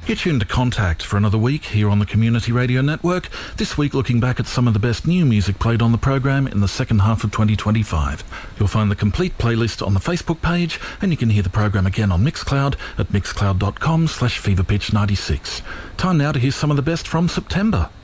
You're tuned to Contact for another week here on the Community Radio Network, this week looking back at some of the best new music played on the program in the second half of 2025. You'll find the complete playlist on the Facebook page, and you can hear the program again on Mixcloud at mixcloud.com/feverpitch96. Time now to hear some of the best from September.